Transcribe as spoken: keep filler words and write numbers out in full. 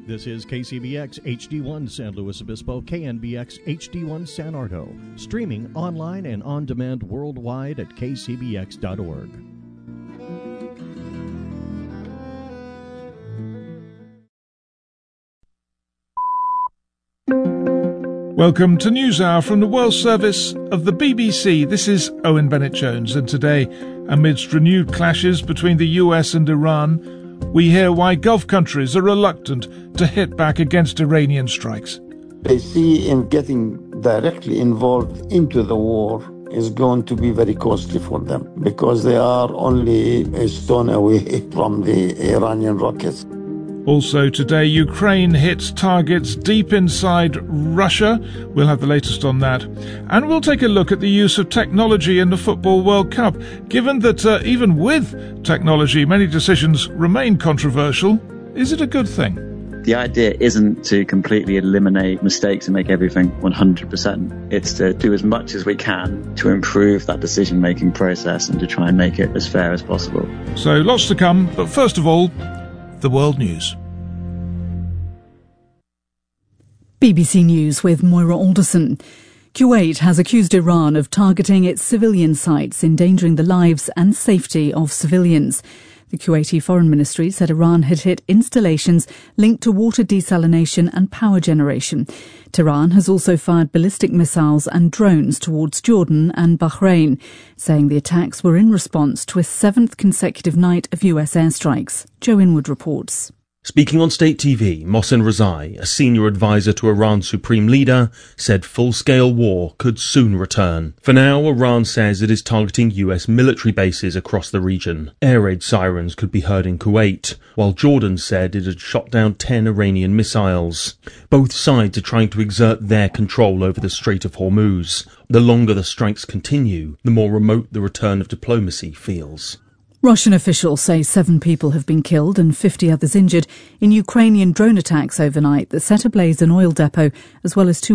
This is K C B X H D one San Luis Obispo, K N B X H D one San Ardo, streaming online and on demand worldwide at k c b x dot org. Welcome to NewsHour from the World Service of the B B C. This is Owen Bennett-Jones, and today, amidst renewed clashes between the U S and Iran, we hear why Gulf countries are reluctant to hit back against Iranian strikes. They see in getting directly involved into the war is going to be very costly for them because they are only a stone away from the Iranian rockets. Also today, Ukraine hits targets deep inside Russia. We'll have the latest on that. And we'll take a look at the use of technology in the Football World Cup, given that uh, even with technology, many decisions remain controversial. Is it a good thing? The idea isn't to completely eliminate mistakes and make everything one hundred percent. It's to do as much as we can to improve that decision-making process and to try and make it as fair as possible. So lots to come, but first of all, the world news. B B C News with Moira Alderson. Kuwait has accused Iran of targeting its civilian sites, endangering the lives and safety of civilians. The Kuwaiti Foreign Ministry said Iran had hit installations linked to water desalination and power generation. Tehran has also fired ballistic missiles and drones towards Jordan and Bahrain, saying the attacks were in response to a seventh consecutive night of U S airstrikes. Joe Inwood reports. Speaking on state T V, Mohsen Rezai, a senior advisor to Iran's supreme leader, said full-scale war could soon return. For now, Iran says it is targeting U S military bases across the region. Air raid sirens could be heard in Kuwait, while Jordan said it had shot down ten Iranian missiles. Both sides are trying to exert their control over the Strait of Hormuz. The longer the strikes continue, the more remote the return of diplomacy feels. Russian officials say seven people have been killed and fifty others injured in Ukrainian drone attacks overnight that set ablaze an oil depot as well as two